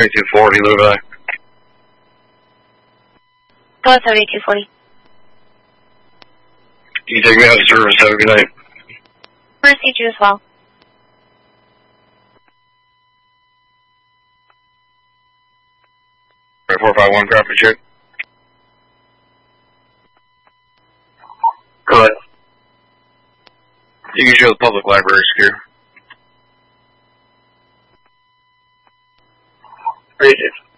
7240, Levi. Go 7240. You take me out of service. Have a good night. Proceed you as well. Right, 451, graphic check. Go ahead. You can show the public library secure. Appreciate it.